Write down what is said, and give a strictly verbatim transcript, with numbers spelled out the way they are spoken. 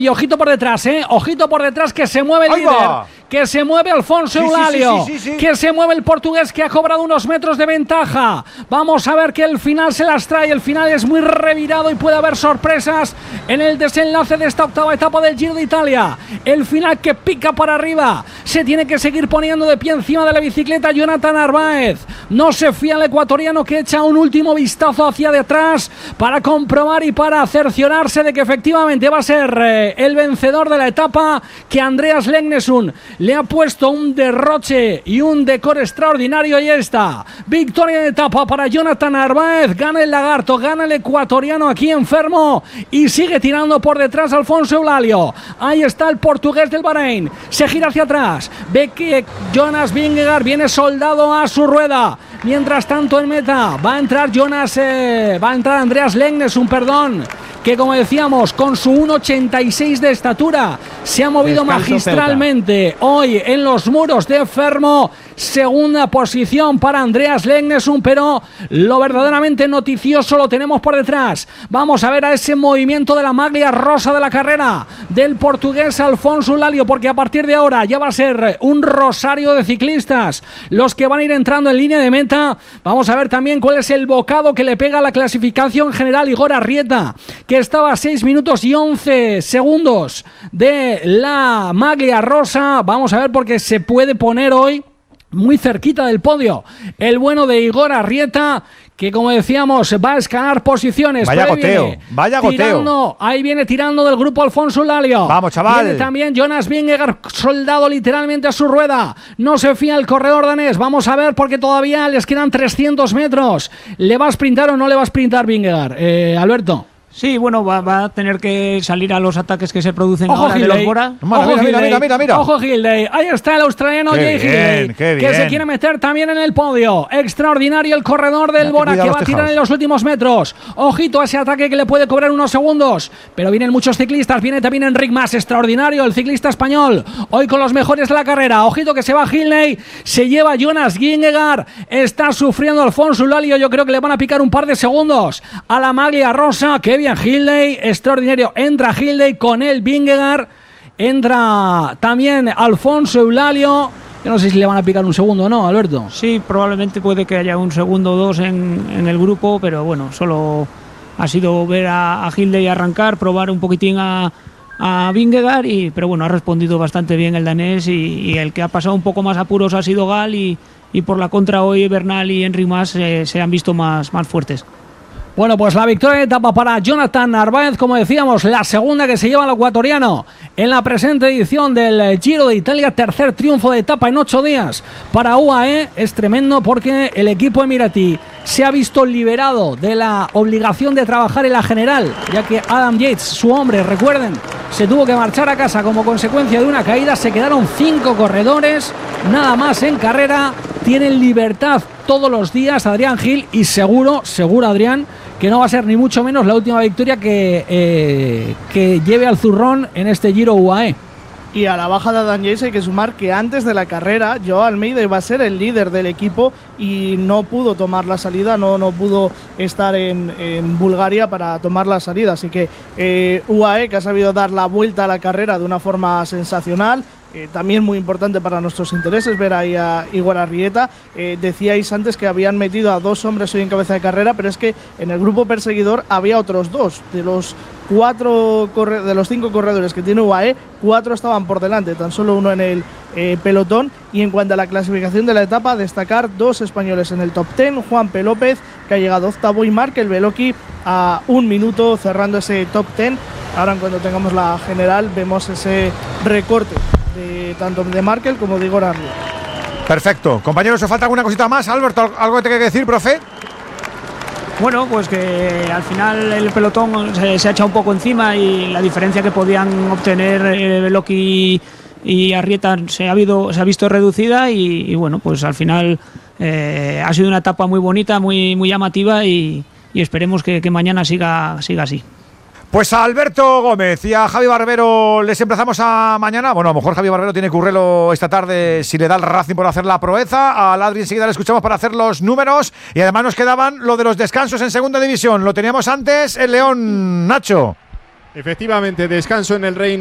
Y ojito por detrás, ¿eh? Ojito por detrás que se mueve el ¡Ahí líder, va! que se mueve Alfonso Sí, sí, Eulalio, sí, sí, sí, sí. que se mueve el portugués que ha cobrado unos metros de ventaja. Vamos a ver que el final se las trae, el final es muy revirado y puede haber sorpresas en el desenlace de esta octava etapa del Giro de Italia. El final que pica para arriba, se tiene que seguir poniendo de pie encima de la bicicleta Jonathan Narváez. No se fía el ecuatoriano que echa un último vistazo hacia detrás para comprobar y para cerciorarse de que efectivamente va a ser eh, el vencedor de la etapa, que Andreas Legnesund le ha puesto un derroche y un decor extraordinario. Y está victoria de etapa para Jonathan Narváez. Gana el lagarto, gana el ecuatoriano aquí enfermo y sigue tirando por detrás Alfonso Eulalio. Ahí está el portugués del Bahrein, se gira hacia atrás, ve que Jonas Vingegaard viene soldado a su rueda. Mientras tanto en meta va a entrar Jonas, eh, va a entrar Andreas Legnesund, perdón, que como decíamos con su uno ochenta y seis de estatura se ha movido Descanso magistralmente cerca. Hoy en los muros de Fermo. Segunda posición para Andreas Legnesund, pero lo verdaderamente noticioso lo tenemos por detrás. Vamos a ver a ese movimiento de la maglia rosa de la carrera del portugués Alfonso Eulalio, porque a partir de ahora ya va a ser un rosario de ciclistas los que van a ir entrando en línea de meta. Vamos a ver también cuál es el bocado que le pega a la clasificación general Igor Arrieta, que estaba a seis minutos y once segundos de la maglia rosa. Vamos a ver, porque se puede poner hoy muy cerquita del podio el bueno de Igor Arrieta, que como decíamos va a escalar posiciones. Vaya goteo, vaya tirando, goteo. Ahí viene tirando del grupo Alfonso Eulalio. Vamos, chaval. Viene también Jonas Vingegaard soldado literalmente a su rueda. No se fía el corredor danés. Vamos a ver, porque todavía les quedan trescientos metros. ¿Le va a sprintar o no le va a sprintar Vingegaard? Eh, Alberto. Sí, bueno, va, va a tener que salir a los ataques que se producen Ojo ahora de Hindley. los Bora. Mira, Ojo, mira, mira, mira, mira. Ojo Hindley. Ahí está el australiano Qué Jay bien, Hindley, qué que se bien. quiere meter también en el podio. Extraordinario el corredor del Mira, Bora, que que cuida va a los tirar tejados. en los últimos metros. Ojito a ese ataque que le puede cobrar unos segundos. Pero vienen muchos ciclistas. Viene también Enric Mas, extraordinario el ciclista español, hoy con los mejores de la carrera. Ojito que se va Hindley, se lleva Jonas Vingegaard. Está sufriendo Alfonso Eulalio. Yo creo que le van a picar un par de segundos a la maglia rosa. Qué bien Hindley, extraordinario. Entra Hindley con el Vingegaard. Entra también Alfonso Eulalio. Yo no sé si le van a picar un segundo o no, Alberto. Sí, probablemente puede que haya un segundo o dos en, en el grupo, pero bueno, solo ha sido ver a, a Hindley arrancar, probar un poquitín a, a Vingegaard, y, pero bueno, ha respondido bastante bien el danés, y, y el que ha pasado un poco más apuros ha sido Gal, y, y por la contra hoy Bernal y Enric Mas eh, se han visto más, más fuertes. Bueno, pues la victoria de etapa para Jonathan Narváez, como decíamos, la segunda que se lleva el ecuatoriano en la presente edición del Giro de Italia. Tercer triunfo de etapa en ocho días para U A E. Es tremendo porque el equipo emiratí se ha visto liberado de la obligación de trabajar en la general, ya que Adam Yates, su hombre, recuerden, se tuvo que marchar a casa como consecuencia de una caída. Se quedaron cinco corredores nada más en carrera. Tienen libertad todos los días Adrián Gil, y seguro, seguro Adrián, que no va a ser ni mucho menos la última victoria que, eh, que lleve al zurrón en este Giro U A E. Y a la baja de Adam Yates hay que sumar que antes de la carrera Joao Almeida iba a ser el líder del equipo y no pudo tomar la salida, no, no pudo estar en, en Bulgaria para tomar la salida. Así que eh, U A E, que ha sabido dar la vuelta a la carrera de una forma sensacional. Eh, también muy importante para nuestros intereses ver ahí a Igor Arrieta. Eh, decíais antes que habían metido a dos hombres hoy en cabeza de carrera, pero es que en el grupo perseguidor había otros dos. De los cuatro corre de los cinco corredores que tiene U A E, cuatro estaban por delante, tan solo uno en el eh, pelotón. Y en cuanto a la clasificación de la etapa, destacar dos españoles en el top ten, Juan P. López, que ha llegado octavo, y Markel Beloki a un minuto cerrando ese top ten. Ahora, en cuanto tengamos la general, vemos ese recorte de tanto de Markel como de Igor Arrieta. Perfecto. Compañeros, ¿os falta alguna cosita más? Alberto, ¿algo que tenga que decir, profe? Bueno, pues que al final el pelotón se, se ha echado un poco encima, y la diferencia que podían obtener eh, Beloki y Arrieta se ha, habido, se ha visto reducida, y, y bueno, pues al final eh, ha sido una etapa muy bonita, muy, muy llamativa, y, y esperemos que, que mañana siga, siga así. Pues a Alberto Gómez y a Javi Barbero les emplazamos a mañana. Bueno, a lo mejor Javi Barbero tiene currelo esta tarde si le da el Racing por hacer la proeza. A Ladri enseguida le escuchamos para hacer los números. Y además nos quedaban lo de los descansos en segunda división. Lo teníamos antes el León, Nacho. Efectivamente, descanso en el Reino